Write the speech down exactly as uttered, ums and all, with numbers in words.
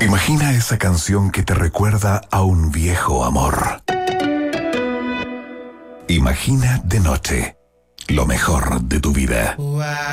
Imagina esa canción que te recuerda a un viejo amor. Imagina de noche lo mejor de tu vida.